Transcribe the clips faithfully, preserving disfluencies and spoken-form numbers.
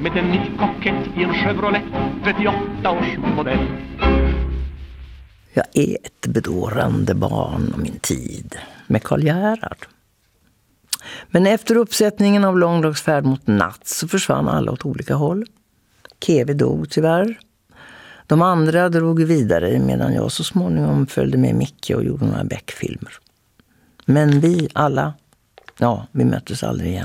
med en ny kokett i en Chevrolet trettioåtta års modell. Jag är ett bedårande barn om min tid med Karl Gerhard. Men efter uppsättningen av Långdagsfärd mot natt så försvann alla åt olika håll. Kevi dog tyvärr. De andra drog vidare medan jag så småningom följde med Micke och gjorde några Beck-filmer. Men vi alla, ja, vi möttes aldrig igen.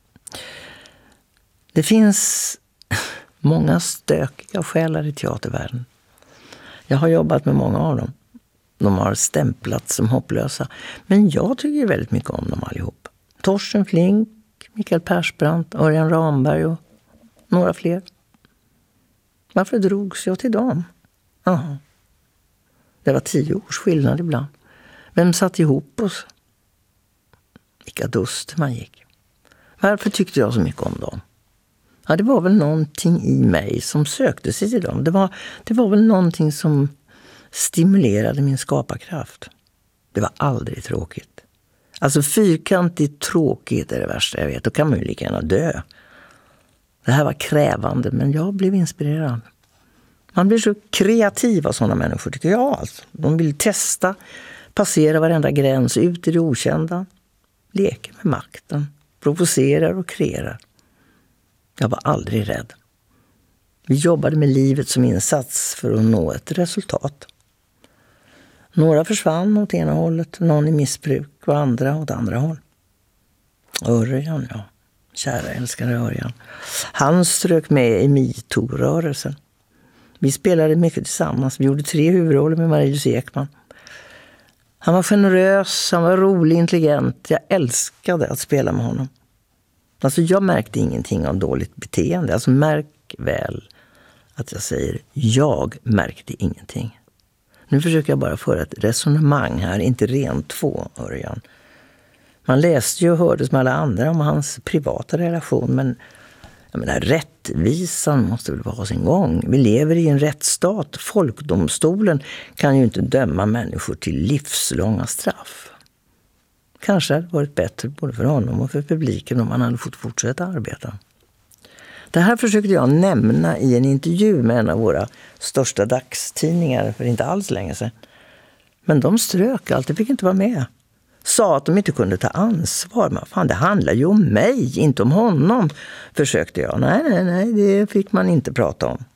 Det finns många stökiga själar i teatervärlden. Jag har jobbat med många av dem. De har stämplats som hopplösa. Men jag tycker väldigt mycket om dem allihop. Torsten Flink, Mikael Persbrandt, Örjan Ramberg och några fler. Varför drogs jag till dem? Aha. Det var tio års skillnad ibland. Vem satt ihop oss? Vilka duster man gick. Varför tyckte jag så mycket om dem? Ja, det var väl någonting i mig som sökte sig till dem. Det var, det var väl någonting som stimulerade min skaparkraft. Det var aldrig tråkigt. Alltså fyrkantigt tråkigt är det värsta jag vet. Då kan man ju lika gärna dö. Det här var krävande, men jag blev inspirerad. Man blir så kreativ av sådana människor, tycker jag. Alltså. De vill testa, passera varenda gräns, ut i det okända. Leker med makten, provocerar och kreerar. Jag var aldrig rädd. Vi jobbade med livet som insats för att nå ett resultat. Några försvann åt ena hållet, någon i missbruk och andra åt andra håll. Örjan, ja. Kära älskade Örjan. Han strök med i MeToo-rörelsen. Vi spelade mycket tillsammans. Vi gjorde tre huvudroller med Marie-Louise Ekman. Han var generös, han var rolig, intelligent. Jag älskade att spela med honom. Alltså jag märkte ingenting av dåligt beteende. Alltså märk väl att jag säger jag märkte ingenting. Nu försöker jag bara föra ett resonemang här, inte rent två, Örjan. Man läste ju och hörde som alla andra om hans privata relation, men jag menar, rättvisan måste väl vara sin gång. Vi lever i en rättsstat. Folkdomstolen kan ju inte döma människor till livslånga straff. Kanske hade det varit bättre både för honom och för publiken om han hade fått fortsätta arbeta. Det här försökte jag nämna i en intervju med en av våra största dagstidningar för inte alls länge sedan. Men de strök allt, det fick inte vara med. Sa att de inte kunde ta ansvar. Men fan, det handlar ju om mig, inte om honom, försökte jag. Nej, nej, nej, det fick man inte prata om.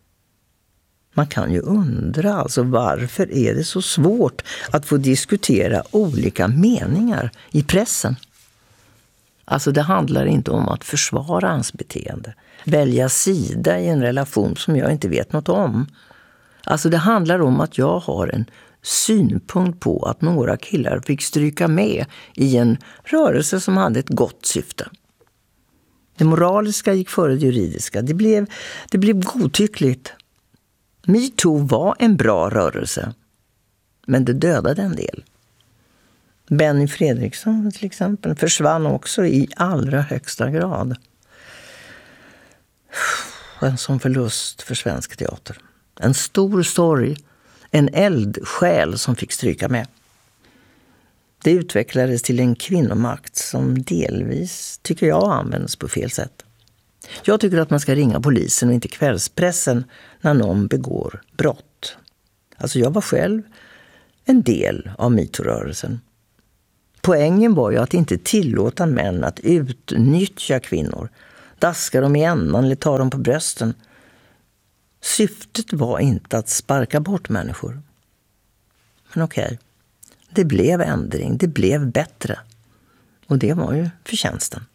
Man kan ju undra, alltså varför är det så svårt att få diskutera olika meningar i pressen? Alltså det handlar inte om att försvara hans beteende. Välja sida i en relation som jag inte vet något om. Alltså det handlar om att jag har en synpunkt på att några killar fick stryka med i en rörelse som hade ett gott syfte. Det moraliska gick före det juridiska. Det blev, det blev godtyckligt. MeToo var en bra rörelse, men det dödade en del. Benny Fredriksson till exempel försvann också i allra högsta grad. En sån förlust för svensk teater. En stor sorg, en eldsjäl som fick stryka med. Det utvecklades till en kvinnomakt som delvis, tycker jag, används på fel sätt. Jag tycker att man ska ringa polisen och inte kvällspressen när någon begår brott. Alltså jag var själv en del av MeToo-rörelsen. Poängen var ju att inte tillåta män att utnyttja kvinnor, daska dem i ändan eller ta dem på brösten. Syftet var inte att sparka bort människor. Men okej, det blev ändring, det blev bättre. Och det var ju förtjänsten.